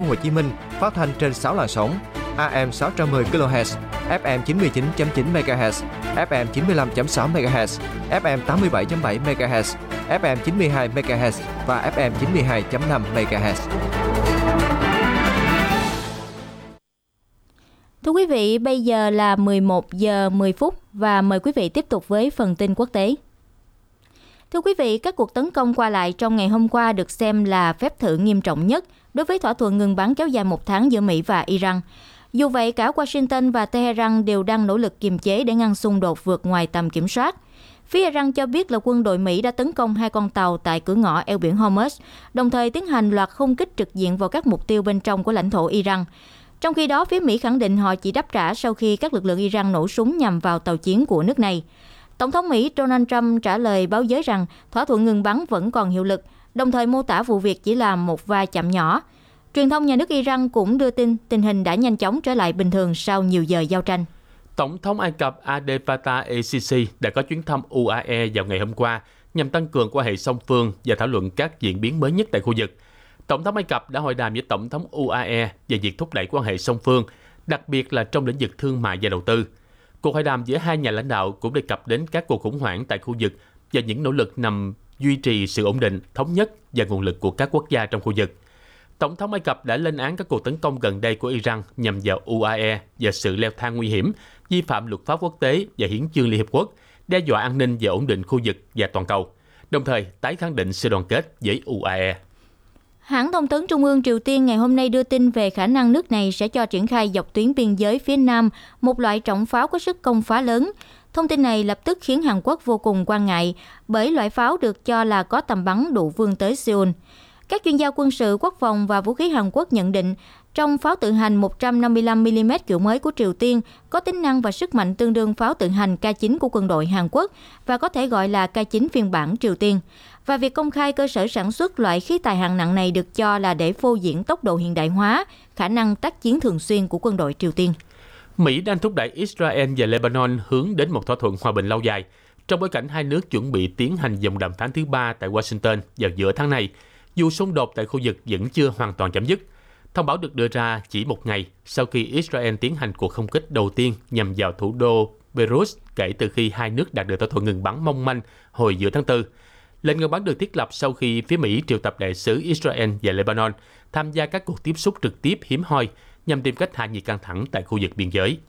Hồ Chí Minh, phát thanh trên 6 làn sóng: AM 610 kHz, FM 99.9 MHz, FM 95.6 MHz, FM 87.7 MHz, FM 92 MHz và FM 92.5 MHz. Thưa quý vị, bây giờ là 11 giờ 10 phút và mời quý vị tiếp tục với phần tin quốc tế. Thưa quý vị, các cuộc tấn công qua lại trong ngày hôm qua được xem là phép thử nghiêm trọng nhất đối với thỏa thuận ngừng bắn kéo dài 1 tháng giữa Mỹ và Iran. Dù vậy, cả Washington và Tehran đều đang nỗ lực kiềm chế để ngăn xung đột vượt ngoài tầm kiểm soát. Phía Iran cho biết là quân đội Mỹ đã tấn công 2 con tàu tại cửa ngõ eo biển Hormuz, đồng thời tiến hành loạt không kích trực diện vào các mục tiêu bên trong của lãnh thổ Iran. Trong khi đó, phía Mỹ khẳng định họ chỉ đáp trả sau khi các lực lượng Iran nổ súng nhằm vào tàu chiến của nước này. Tổng thống Mỹ Donald Trump trả lời báo giới rằng thỏa thuận ngừng bắn vẫn còn hiệu lực, đồng thời mô tả vụ việc chỉ là một va chạm nhỏ. Truyền thông nhà nước Iran cũng đưa tin tình hình đã nhanh chóng trở lại bình thường sau nhiều giờ giao tranh. Tổng thống Ai Cập Abdel Fattah el-Sisi đã có chuyến thăm UAE vào ngày hôm qua nhằm tăng cường quan hệ song phương và thảo luận các diễn biến mới nhất tại khu vực. Tổng thống Ai Cập đã hội đàm với Tổng thống UAE về việc thúc đẩy quan hệ song phương, đặc biệt là trong lĩnh vực thương mại và đầu tư. Cuộc hội đàm giữa hai nhà lãnh đạo cũng đề cập đến các cuộc khủng hoảng tại khu vực và những nỗ lực nhằm duy trì sự ổn định, thống nhất và nguồn lực của các quốc gia trong khu vực. Tổng thống Ai Cập đã lên án các cuộc tấn công gần đây của Iran nhằm vào UAE và sự leo thang nguy hiểm, vi phạm luật pháp quốc tế và hiến chương Liên Hiệp Quốc, đe dọa an ninh và ổn định khu vực và toàn cầu, đồng thời tái khẳng định sự đoàn kết với UAE. Hãng thông tấn Trung ương Triều Tiên ngày hôm nay đưa tin về khả năng nước này sẽ cho triển khai dọc tuyến biên giới phía Nam một loại trọng pháo có sức công phá lớn. Thông tin này lập tức khiến Hàn Quốc vô cùng quan ngại bởi loại pháo được cho là có tầm bắn đủ vươn tới Seoul. Các chuyên gia quân sự, quốc phòng và vũ khí Hàn Quốc nhận định trong pháo tự hành 155mm kiểu mới của Triều Tiên có tính năng và sức mạnh tương đương pháo tự hành K9 của quân đội Hàn Quốc và có thể gọi là K9 phiên bản Triều Tiên. Và việc công khai cơ sở sản xuất loại khí tài hạng nặng này được cho là để phô diễn tốc độ hiện đại hóa, khả năng tác chiến thường xuyên của quân đội Triều Tiên. Mỹ đang thúc đẩy Israel và Lebanon hướng đến một thỏa thuận hòa bình lâu dài, trong bối cảnh hai nước chuẩn bị tiến hành vòng đàm phán thứ 3 tại Washington vào giữa tháng này, dù xung đột tại khu vực vẫn chưa hoàn toàn chấm dứt. Thông báo được đưa ra chỉ một ngày sau khi Israel tiến hành cuộc không kích đầu tiên nhằm vào thủ đô Beirut kể từ khi hai nước đạt được thỏa thuận ngừng bắn mong manh hồi giữa tháng 4. Lệnh ngừng bắn được thiết lập sau khi phía Mỹ triệu tập đại sứ Israel và Lebanon tham gia các cuộc tiếp xúc trực tiếp hiếm hoi nhằm tìm cách hạ nhiệt căng thẳng tại khu vực biên giới.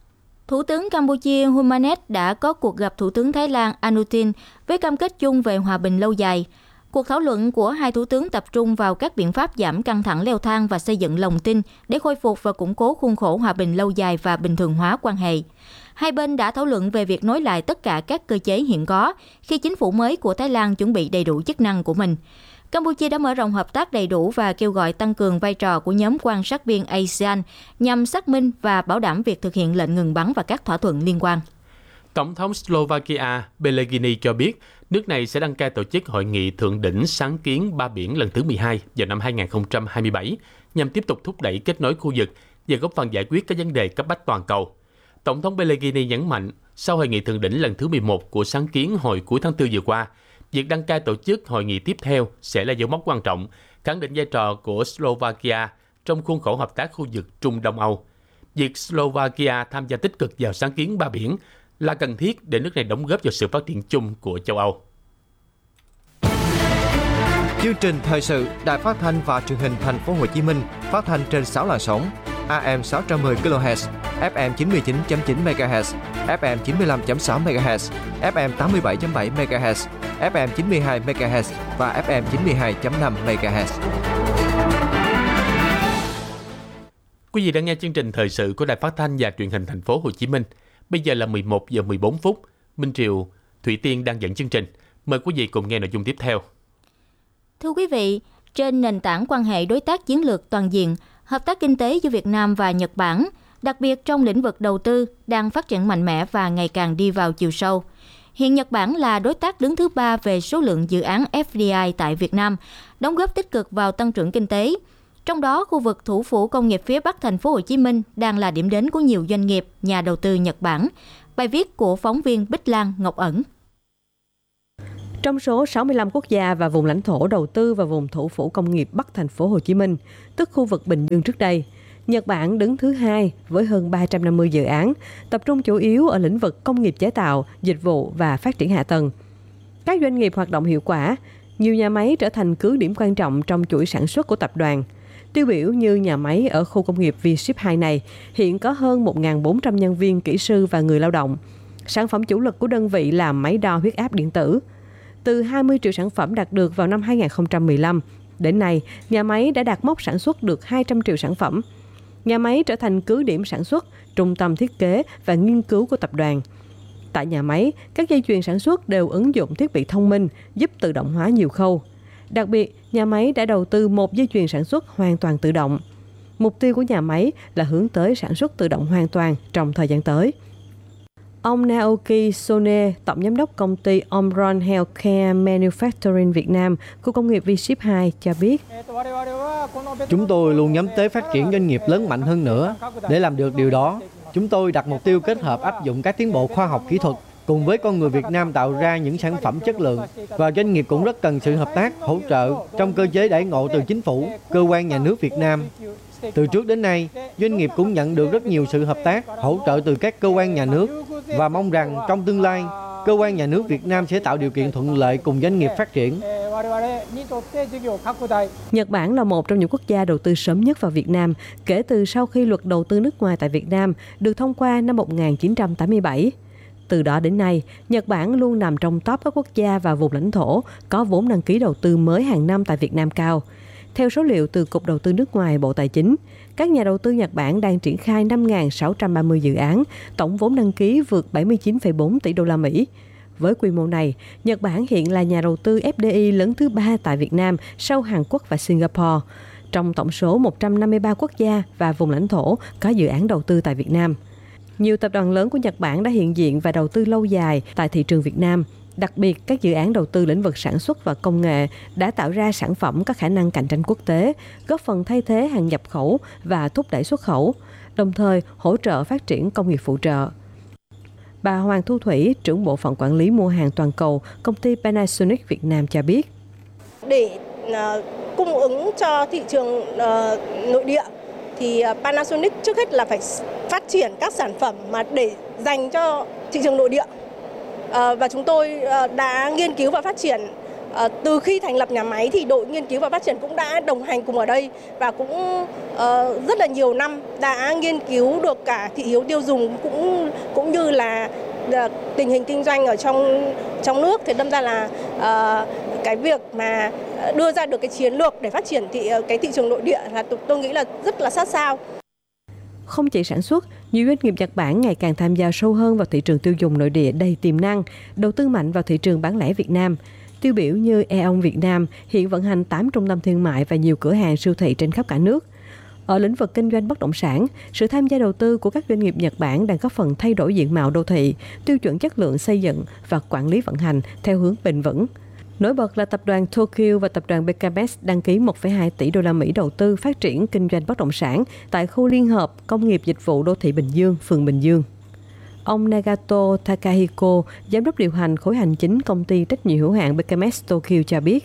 Thủ tướng Campuchia Hun Manet đã có cuộc gặp Thủ tướng Thái Lan Anutin với cam kết chung về hòa bình lâu dài. Cuộc thảo luận của hai thủ tướng tập trung vào các biện pháp giảm căng thẳng leo thang và xây dựng lòng tin để khôi phục và củng cố khuôn khổ hòa bình lâu dài và bình thường hóa quan hệ. Hai bên đã thảo luận về việc nối lại tất cả các cơ chế hiện có khi chính phủ mới của Thái Lan chuẩn bị đầy đủ chức năng của mình. Campuchia đã mở rộng hợp tác đầy đủ và kêu gọi tăng cường vai trò của nhóm quan sát viên ASEAN nhằm xác minh và bảo đảm việc thực hiện lệnh ngừng bắn và các thỏa thuận liên quan. Tổng thống Slovakia Pellegrini cho biết nước này sẽ đăng cai tổ chức hội nghị thượng đỉnh sáng kiến ba biển lần thứ 12 vào năm 2027 nhằm tiếp tục thúc đẩy kết nối khu vực và góp phần giải quyết các vấn đề cấp bách toàn cầu. Tổng thống Pellegrini nhấn mạnh sau hội nghị thượng đỉnh lần thứ 11 của sáng kiến hồi cuối tháng 4 vừa qua, việc đăng cai tổ chức hội nghị tiếp theo sẽ là dấu mốc quan trọng, khẳng định vai trò của Slovakia trong khuôn khổ hợp tác khu vực Trung Đông Âu. Việc Slovakia tham gia tích cực vào sáng kiến ba biển là cần thiết để nước này đóng góp vào sự phát triển chung của châu Âu. Chương trình thời sự Đài Phát thanh và Truyền hình Thành phố Hồ Chí Minh phát thanh trên 6 làn sóng: AM 610 kHz, FM 99.9 MHz, FM 95.6 MHz, FM 87.7 MHz, FM 92 MHz và FM 92.5 MHz. Quý vị đang nghe chương trình thời sự của Đài Phát thanh và Truyền hình Thành phố Hồ Chí Minh. Bây giờ là 11 giờ 14 phút. Minh Triều, Thủy Tiên đang dẫn chương trình. Mời quý vị cùng nghe nội dung tiếp theo. Thưa quý vị, trên nền tảng quan hệ đối tác chiến lược toàn diện, hợp tác kinh tế giữa Việt Nam và Nhật Bản, đặc biệt trong lĩnh vực đầu tư, đang phát triển mạnh mẽ và ngày càng đi vào chiều sâu. Hiện Nhật Bản là đối tác đứng thứ 3 về số lượng dự án FDI tại Việt Nam, đóng góp tích cực vào tăng trưởng kinh tế. Trong đó, khu vực thủ phủ công nghiệp phía Bắc thành phố Hồ Chí Minh đang là điểm đến của nhiều doanh nghiệp, nhà đầu tư Nhật Bản. Bài viết của phóng viên Bích Lan Ngọc Ẩn. Trong số 65 quốc gia và vùng lãnh thổ đầu tư vào vùng thủ phủ công nghiệp Bắc thành phố Hồ Chí Minh, tức khu vực Bình Dương trước đây, Nhật Bản đứng thứ 2 với hơn 350 dự án, tập trung chủ yếu ở lĩnh vực công nghiệp chế tạo, dịch vụ và phát triển hạ tầng. Các doanh nghiệp hoạt động hiệu quả, nhiều nhà máy trở thành cứ điểm quan trọng trong chuỗi sản xuất của tập đoàn. Tiêu biểu như nhà máy ở khu công nghiệp V-Ship 2 này hiện có hơn 1.400 nhân viên, kỹ sư và người lao động. Sản phẩm chủ lực của đơn vị là máy đo huyết áp điện tử. Từ 20 triệu sản phẩm đạt được vào năm 2015, đến nay, nhà máy đã đạt mốc sản xuất được 200 triệu sản phẩm. Nhà máy trở thành cứ điểm sản xuất, trung tâm thiết kế và nghiên cứu của tập đoàn. Tại nhà máy, các dây chuyền sản xuất đều ứng dụng thiết bị thông minh, giúp tự động hóa nhiều khâu. Đặc biệt, nhà máy đã đầu tư một dây chuyền sản xuất hoàn toàn tự động. Mục tiêu của nhà máy là hướng tới sản xuất tự động hoàn toàn trong thời gian tới. Ông Naoki Sone, tổng giám đốc công ty Omron Healthcare Manufacturing Việt Nam, khu công nghiệp V-Ship 2 cho biết: Chúng tôi luôn nhắm tới phát triển doanh nghiệp lớn mạnh hơn nữa. Để làm được điều đó, chúng tôi đặt mục tiêu kết hợp áp dụng các tiến bộ khoa học kỹ thuật cùng với con người Việt Nam tạo ra những sản phẩm chất lượng. Và doanh nghiệp cũng rất cần sự hợp tác, hỗ trợ trong cơ chế đãi ngộ từ chính phủ, cơ quan nhà nước Việt Nam. Từ trước đến nay, doanh nghiệp cũng nhận được rất nhiều sự hợp tác, hỗ trợ từ các cơ quan nhà nước và mong rằng trong tương lai, cơ quan nhà nước Việt Nam sẽ tạo điều kiện thuận lợi cùng doanh nghiệp phát triển. Nhật Bản là một trong những quốc gia đầu tư sớm nhất vào Việt Nam kể từ sau khi luật đầu tư nước ngoài tại Việt Nam được thông qua năm 1987. Từ đó đến nay, Nhật Bản luôn nằm trong top các quốc gia và vùng lãnh thổ có vốn đăng ký đầu tư mới hàng năm tại Việt Nam cao. Theo số liệu từ Cục Đầu tư nước ngoài Bộ Tài chính, các nhà đầu tư Nhật Bản đang triển khai 5.630 dự án, tổng vốn đăng ký vượt 79,4 tỷ đô la Mỹ. Với quy mô này, Nhật Bản hiện là nhà đầu tư FDI lớn thứ 3 tại Việt Nam sau Hàn Quốc và Singapore, trong tổng số 153 quốc gia và vùng lãnh thổ có dự án đầu tư tại Việt Nam. Nhiều tập đoàn lớn của Nhật Bản đã hiện diện và đầu tư lâu dài tại thị trường Việt Nam. Đặc biệt, các dự án đầu tư lĩnh vực sản xuất và công nghệ đã tạo ra sản phẩm có khả năng cạnh tranh quốc tế, góp phần thay thế hàng nhập khẩu và thúc đẩy xuất khẩu, đồng thời hỗ trợ phát triển công nghiệp phụ trợ. Bà Hoàng Thu Thủy, trưởng bộ phận quản lý mua hàng toàn cầu, công ty Panasonic Việt Nam cho biết: Để cung ứng cho thị trường nội địa thì Panasonic trước hết là phải phát triển các sản phẩm mà để dành cho thị trường nội địa. Và chúng tôi đã nghiên cứu và phát triển. Từ khi thành lập nhà máy thì đội nghiên cứu và phát triển cũng đã đồng hành cùng ở đây và cũng rất là nhiều năm đã nghiên cứu được cả thị hiếu tiêu dùng cũng như là tình hình kinh doanh ở trong nước. Thì đâm ra là cái việc mà đưa ra được cái chiến lược để phát triển cái thị trường nội địa là tôi nghĩ là rất là sát sao. Không chỉ sản xuất, nhiều doanh nghiệp Nhật Bản ngày càng tham gia sâu hơn vào thị trường tiêu dùng nội địa đầy tiềm năng, đầu tư mạnh vào thị trường bán lẻ Việt Nam. Tiêu biểu như Aeon Việt Nam hiện vận hành 8 trung tâm thương mại và nhiều cửa hàng siêu thị trên khắp cả nước. Ở lĩnh vực kinh doanh bất động sản, sự tham gia đầu tư của các doanh nghiệp Nhật Bản đang góp phần thay đổi diện mạo đô thị, tiêu chuẩn chất lượng xây dựng và quản lý vận hành theo hướng bền vững. Nổi bật là tập đoàn Tokyo và tập đoàn BKMS đăng ký 1,2 tỷ đô la Mỹ đầu tư phát triển kinh doanh bất động sản tại khu liên hợp công nghiệp dịch vụ đô thị Bình Dương, phường Bình Dương. Ông Nagato Takahiko, giám đốc điều hành khối hành chính công ty trách nhiệm hữu hạn BKMS Tokyo cho biết: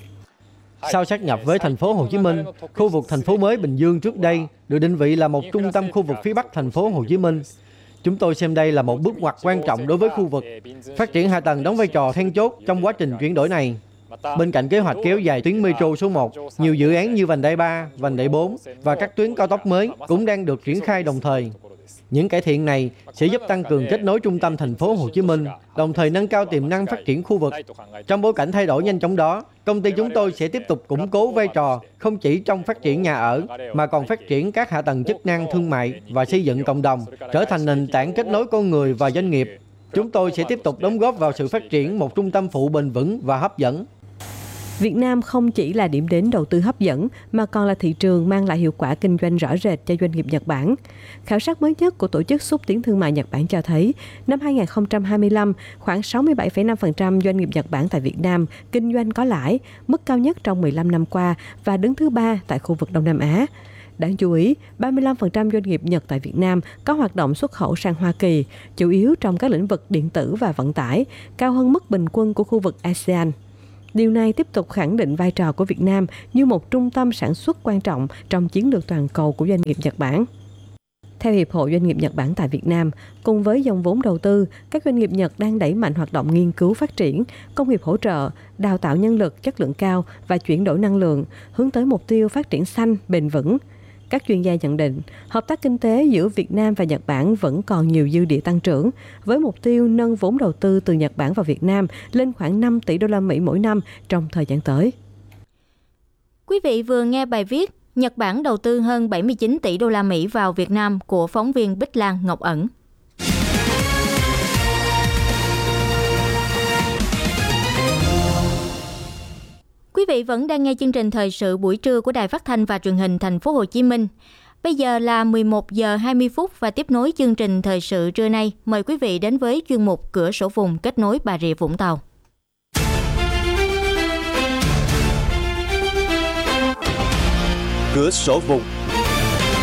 Sau sát nhập với thành phố Hồ Chí Minh, khu vực thành phố mới Bình Dương trước đây được định vị là một trung tâm khu vực phía Bắc thành phố Hồ Chí Minh. Chúng tôi xem đây là một bước ngoặt quan trọng đối với khu vực. Phát triển hạ tầng đóng vai trò then chốt trong quá trình chuyển đổi này. Bên cạnh kế hoạch kéo dài tuyến metro số 1, nhiều dự án như vành đai 3, vành đai 4 và các tuyến cao tốc mới cũng đang được triển khai đồng thời. Những cải thiện này sẽ giúp tăng cường kết nối trung tâm thành phố Hồ Chí Minh, đồng thời nâng cao tiềm năng phát triển khu vực. Trong bối cảnh thay đổi nhanh chóng đó, công ty chúng tôi sẽ tiếp tục củng cố vai trò không chỉ trong phát triển nhà ở, mà còn phát triển các hạ tầng chức năng thương mại và xây dựng cộng đồng, trở thành nền tảng kết nối con người và doanh nghiệp. Chúng tôi sẽ tiếp tục đóng góp vào sự phát triển một trung tâm phụ bền vững và hấp dẫn. Việt Nam không chỉ là điểm đến đầu tư hấp dẫn mà còn là thị trường mang lại hiệu quả kinh doanh rõ rệt cho doanh nghiệp Nhật Bản. Khảo sát mới nhất của Tổ chức Xúc tiến Thương mại Nhật Bản cho thấy, năm 2025, khoảng 67,5% doanh nghiệp Nhật Bản tại Việt Nam kinh doanh có lãi, mức cao nhất trong 15 năm qua và đứng thứ 3 tại khu vực Đông Nam Á. Đáng chú ý, 35% doanh nghiệp Nhật tại Việt Nam có hoạt động xuất khẩu sang Hoa Kỳ, chủ yếu trong các lĩnh vực điện tử và vận tải, cao hơn mức bình quân của khu vực ASEAN. Điều này tiếp tục khẳng định vai trò của Việt Nam như một trung tâm sản xuất quan trọng trong chiến lược toàn cầu của doanh nghiệp Nhật Bản. Theo Hiệp hội Doanh nghiệp Nhật Bản tại Việt Nam, cùng với dòng vốn đầu tư, các doanh nghiệp Nhật đang đẩy mạnh hoạt động nghiên cứu phát triển, công nghiệp hỗ trợ, đào tạo nhân lực chất lượng cao và chuyển đổi năng lượng, hướng tới mục tiêu phát triển xanh, bền vững. Các chuyên gia nhận định, hợp tác kinh tế giữa Việt Nam và Nhật Bản vẫn còn nhiều dư địa tăng trưởng, với mục tiêu nâng vốn đầu tư từ Nhật Bản vào Việt Nam lên khoảng 5 tỷ đô la Mỹ mỗi năm trong thời gian tới. Quý vị vừa nghe bài viết Nhật Bản đầu tư hơn 79 tỷ đô la Mỹ vào Việt Nam của phóng viên Bích Lan Ngọc Ẩn. Quý vị vẫn đang nghe chương trình thời sự buổi trưa của Đài Phát thanh và Truyền hình Thành phố Hồ Chí Minh. Bây giờ là 11 giờ 20 phút và tiếp nối chương trình thời sự trưa nay, mời quý vị đến với chuyên mục Cửa sổ vùng kết nối Bà Rịa Vũng Tàu. Cửa sổ vùng